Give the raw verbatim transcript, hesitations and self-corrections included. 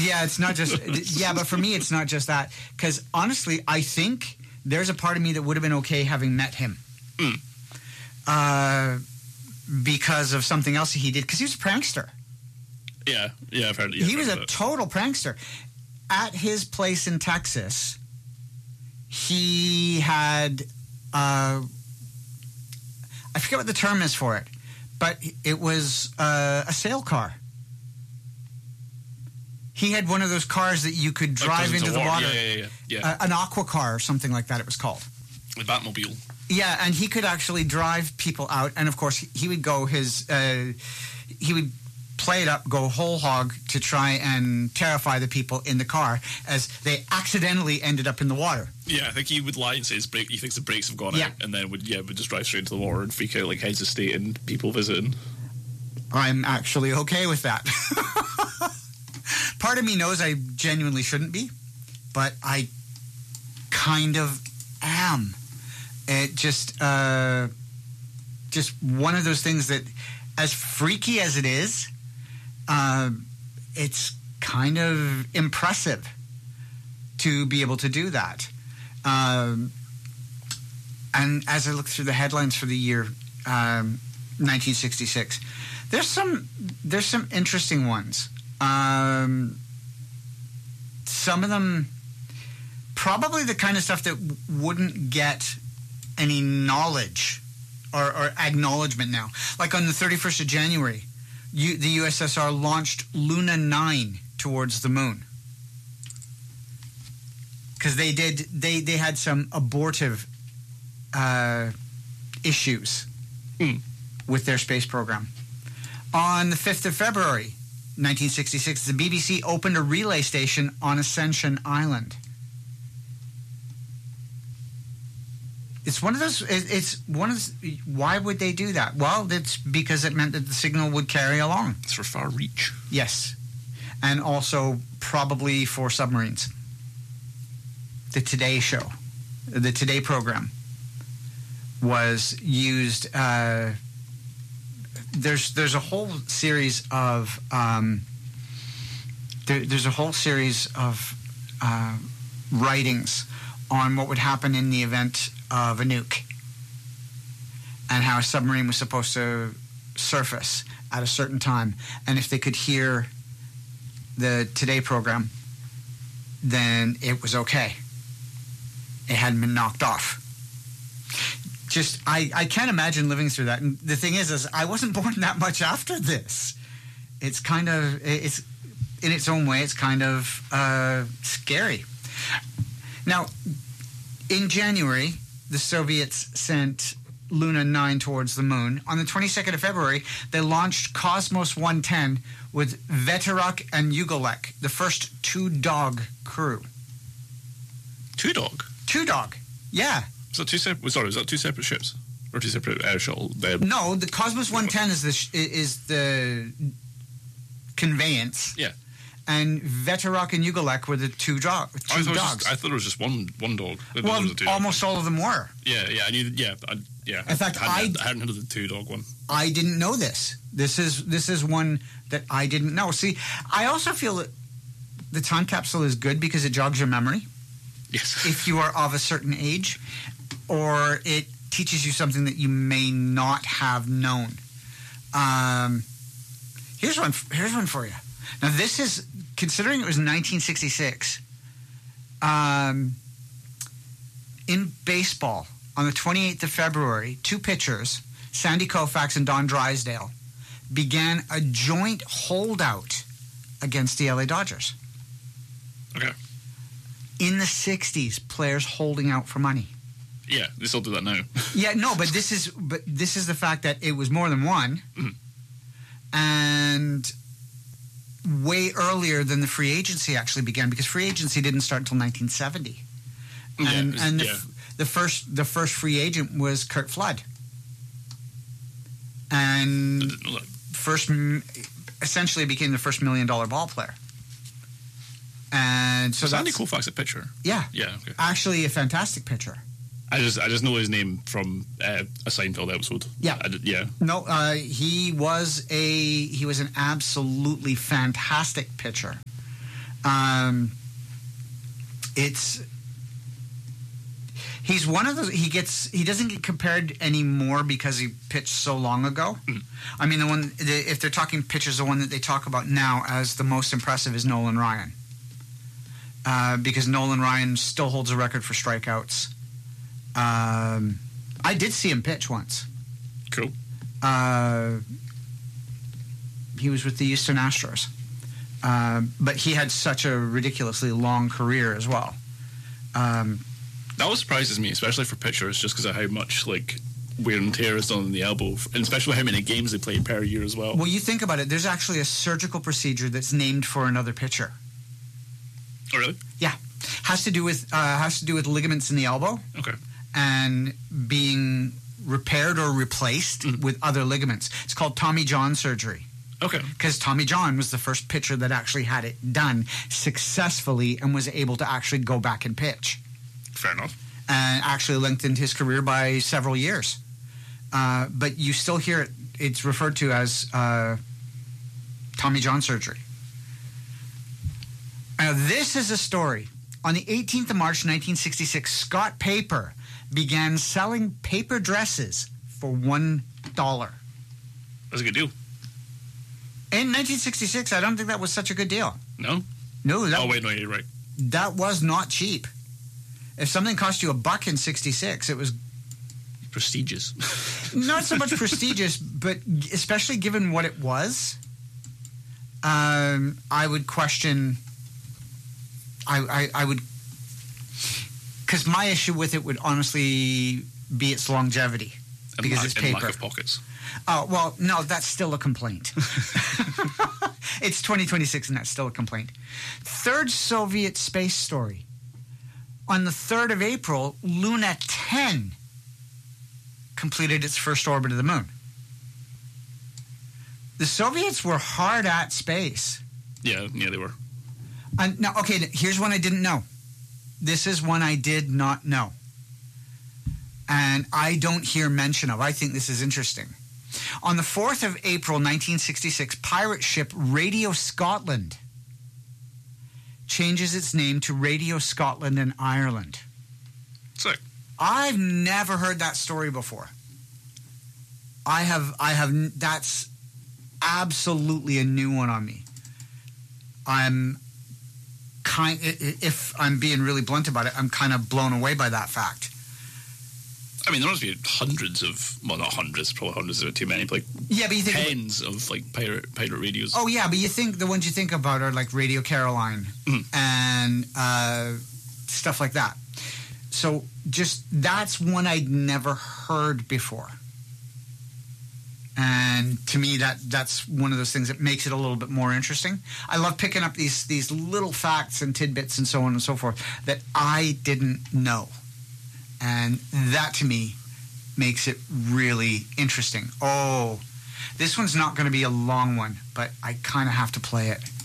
Yeah, it's not just... yeah, but for me, it's not just that. Because honestly, I think there's a part of me that would have been okay having met him. Mm. Uh, because of something else he did. Because he was a prankster. Yeah, yeah, I've heard. Yeah, he I've was heard a that. total prankster. At his place in Texas, he had... Uh, I forget what the term is for it, but it was uh, a sail car. He had one of those cars that you could drive Like into the water. water. Yeah, yeah, yeah. yeah. Uh, an aqua car or something like that it was called. The Batmobile. Yeah, and he could actually drive people out. And, of course, he, he would go his... Uh, he would play it up, go whole hog to try and terrify the people in the car as they accidentally ended up in the water. Yeah, I think he would lie and say his brake, he thinks the brakes have gone Yeah. out, and then would yeah would just drive straight into the water and freak out like heads of state and people visiting. I'm actually okay with that. Part of me knows I genuinely shouldn't be, but I kind of am. It just, uh, just one of those things that, as freaky as it is, uh, it's kind of impressive to be able to do that. Um, and as I look through the headlines for the year um, nineteen sixty-six, there's some there's some interesting ones. Um, some of them probably the kind of stuff that w- wouldn't get any knowledge or, or acknowledgement now. Like on the thirty-first of January, you, the U S S R launched Luna nine towards the moon. Because they did, they, they had some abortive uh, issues mm. with their space program. On the fifth of February, nineteen sixty-six, the B B C opened a relay station on Ascension Island. It's one of those, it's one of those, why would they do that? Well, it's because it meant that the signal would carry along. It's for far reach. Yes. And also probably for submarines. The Today Show, the Today program was used, uh, there's there's a whole series of, um, there, there's a whole series of uh, writings on what would happen in the event of a nuke and how a submarine was supposed to surface at a certain time. And if they could hear the Today program, then it was okay. It hadn't been knocked off. Just, I, I can't imagine living through that. And the thing is, is I wasn't born that much after this. It's kind of, it's, in its own way, it's kind of uh, scary. Now, in January, the Soviets sent Luna nine towards the moon. On the twenty-second of February, they launched Cosmos one ten with Veterok and Yugolek, the first two-dog crew. Two-dog? Two-dog, yeah. Was that two separate? Sorry, was that two separate ships or two separate air shuttle? Uh, no, the Cosmos one ten is the sh- is the conveyance. Yeah. And Veterok and Yugolek were the two, dog, two I dogs. Just, I thought it was just one one dog. I well, was a two almost dog. all of them were. Yeah, yeah, I knew. Yeah, I, yeah. In fact, I hadn't, I, I hadn't heard of the two dog one. I didn't know this. This is this is one that I didn't know. See, I also feel that the time capsule is good because it jogs your memory. Yes. If you are of a certain age, or it teaches you something that you may not have known. Um, here's one. Here's one for you. Now, this is, considering it was nineteen sixty-six, um, in baseball, on the twenty-eighth of February, two pitchers, Sandy Koufax and Don Drysdale, began a joint holdout against the L A Dodgers. Okay. In the sixties, players holding out for money. Yeah, they still do that now. Yeah, no, but this is but this is the fact that it was more than one, mm. and way earlier than the free agency actually began, because free agency didn't start until nineteen seventy, Yeah, and was, and the, yeah. the first the first free agent was Curt Flood, and I didn't know that. first essentially became the first million dollar ball player. And so was Sandy that's, Koufax a pitcher? Yeah, yeah, okay. Actually, a fantastic pitcher. I just I just know his name from uh, a Seinfeld episode. Yeah, I did, yeah. No, uh, he was a he was an absolutely fantastic pitcher. Um, it's he's one of those. He gets he doesn't get compared anymore because he pitched so long ago. Mm. I mean, the one the, if they're talking pitchers, the one that they talk about now as the most impressive is Nolan Ryan, uh, because Nolan Ryan still holds a record for strikeouts. Um, I did see him pitch once. Cool. Uh, he was with the Houston Astros. Uh, but he had such a ridiculously long career as well. Um, that what surprises me, especially for pitchers, just because of how much like wear and tear is done on the elbow, and especially how many games they play per year as well. Well, you think about it. There's actually a surgical procedure that's named for another pitcher. Oh, really? Yeah, has to do with uh, has to do with ligaments in the elbow. Okay. And being repaired or replaced mm. with other ligaments. It's called Tommy John surgery. Okay. Because Tommy John was the first pitcher that actually had it done successfully and was able to actually go back and pitch. Fair enough. And actually lengthened his career by several years. Uh, but you still hear it. It's referred to as uh, Tommy John surgery. Now, this is a story. On the eighteenth of March, nineteen sixty-six, Scott Paper began selling paper dresses for one dollar. That's a good deal. In nineteen sixty-six, I don't think that was such a good deal. No? No. That, oh, wait, no, you're right. That was not cheap. If something cost you a buck in sixty-six, it was... prestigious. Not so much prestigious, but especially given what it was, um, I would question... I, I, I would... Because my issue with it would honestly be its longevity. And because lack, it's paper. And lack of pockets. Oh, well, no, that's still a complaint. It's twenty twenty-six and that's still a complaint. Third Soviet space story. On the third of April, Luna ten completed its first orbit of the moon. The Soviets were hard at space. Yeah, yeah, they were. And now, okay, here's one I didn't know. This is one I did not know. And I don't hear mention of. I think this is interesting. On the fourth of April, nineteen sixty-six, pirate ship Radio Scotland changes its name to Radio Scotland and Ireland. Sick. I've never heard that story before. I have, I have, that's absolutely a new one on me. I'm kind, if I'm being really blunt about it, I'm kind of blown away by that fact. I mean, there must be hundreds of, well, not hundreds, probably hundreds of too many, but like yeah, but you think tens about, of like pirate pirate radios. Oh yeah, but you think the ones you think about are like Radio Caroline mm. and uh, stuff like that. So just that's one I'd never heard before, and to me that that's one of those things that makes it a little bit more interesting. I love picking up these these little facts and tidbits and so on and so forth that I didn't know. And that, to me, makes it really interesting. Oh, this one's not going to be a long one, but I kind of have to play it.